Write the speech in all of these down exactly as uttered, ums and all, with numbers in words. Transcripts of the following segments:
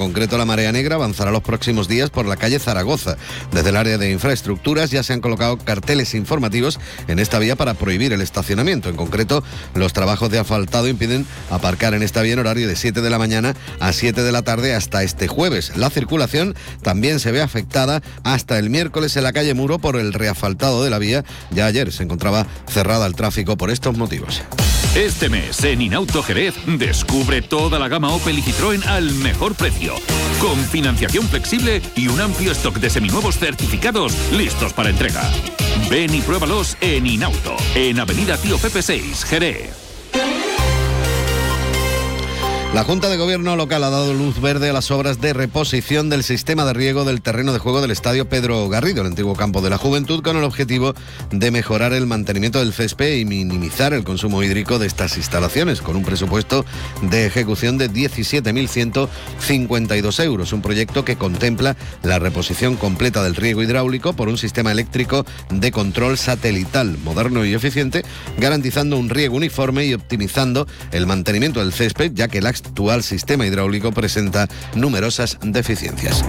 concreto la marea negra avanzará los próximos días por la calle Zaragoza. Desde el área de infraestructuras ya se han colocado carteles informativos en esta vía para prohibir el estacionamiento. En concreto, los trabajos de asfaltado impiden aparcar en esta vía en horario de siete de la mañana a siete de la tarde hasta este jueves. La circulación también se ve afectada hasta el miércoles en la calle Muro por el reasfaltado de la vía. Ya ayer se encontraba cerrada al tráfico por estos motivos. Este mes en Inauto Jerez descubre toda la gama Opel y Citroën al mejor precio, con financiación flexible y un amplio stock de seminuevos certificados listos para entrega. Ven y pruébalos en Inauto, en Avenida Tío Pepe seis, Jerez. La Junta de Gobierno local ha dado luz verde a las obras de reposición del sistema de riego del terreno de juego del Estadio Pedro Garrido, el antiguo campo de la Juventud, con el objetivo de mejorar el mantenimiento del césped y minimizar el consumo hídrico de estas instalaciones, con un presupuesto de ejecución de diecisiete mil ciento cincuenta y dos euros. Un proyecto que contempla la reposición completa del riego hidráulico por un sistema eléctrico de control satelital moderno y eficiente, garantizando un riego uniforme y optimizando el mantenimiento del césped, ya que el actual sistema hidráulico presenta numerosas deficiencias.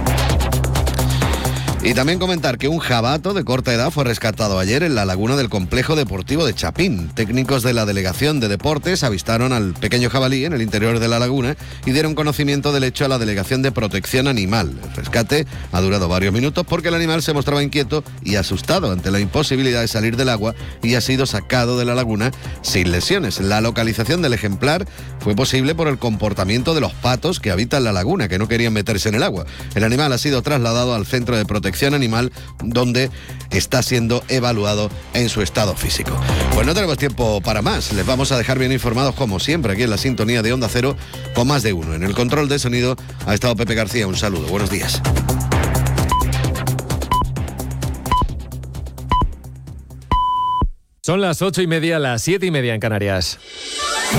Y también comentar que un jabato de corta edad fue rescatado ayer en la laguna del complejo deportivo de Chapín. Técnicos de la Delegación de Deportes avistaron al pequeño jabalí en el interior de la laguna y dieron conocimiento del hecho a la Delegación de Protección Animal. El rescate ha durado varios minutos porque el animal se mostraba inquieto y asustado ante la imposibilidad de salir del agua y ha sido sacado de la laguna sin lesiones. La localización del ejemplar fue posible por el comportamiento de los patos que habitan la laguna, que no querían meterse en el agua. El animal ha sido trasladado al Centro de Protección Animal, donde está siendo evaluado en su estado físico. Pues no tenemos tiempo para más. Les vamos a dejar bien informados, como siempre, aquí en la sintonía de Onda Cero, con Más de Uno. En el control de sonido ha estado Pepe García. Un saludo. Buenos días. Son las ocho y media, las siete y media en Canarias.